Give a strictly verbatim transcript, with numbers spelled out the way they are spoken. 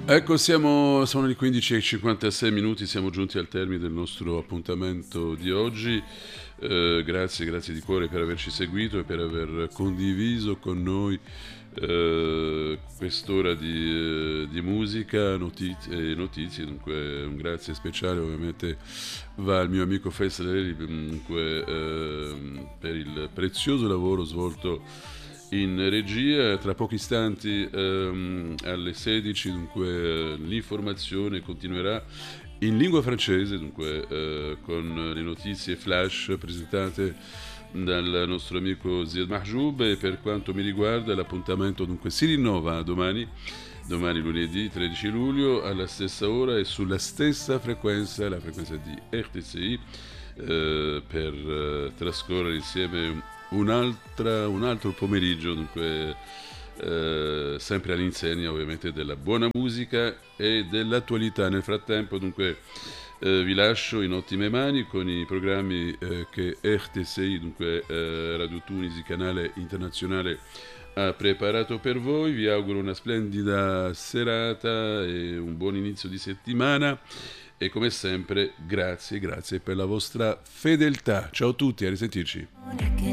Ecco, siamo, sono le quindici e cinquantasei minuti, siamo giunti al termine del nostro appuntamento di oggi. Eh, grazie, grazie di cuore per averci seguito e per aver condiviso con noi eh, quest'ora di, eh, di musica notizie, e notizie. Dunque, un grazie speciale ovviamente va al mio amico Faisal, dunque, eh, per il prezioso lavoro svolto in regia. Tra pochi istanti ehm, alle sedici, dunque eh, l'informazione continuerà in lingua francese, dunque eh, con le notizie flash presentate dal nostro amico Ziad Mahjoub, e per quanto mi riguarda l'appuntamento dunque si rinnova domani, domani lunedì tredici luglio alla stessa ora e sulla stessa frequenza, la frequenza di R T C I, eh, per eh, trascorrere insieme un'altra, un altro pomeriggio, dunque eh, sempre all'insegna ovviamente della buona musica e dell'attualità. Nel frattempo dunque eh, vi lascio in ottime mani con i programmi eh, che R T C I, dunque eh, Radio Tunisi, canale internazionale, ha preparato per voi. Vi auguro una splendida serata e un buon inizio di settimana. E come sempre, grazie, grazie per la vostra fedeltà. Ciao a tutti, a risentirci.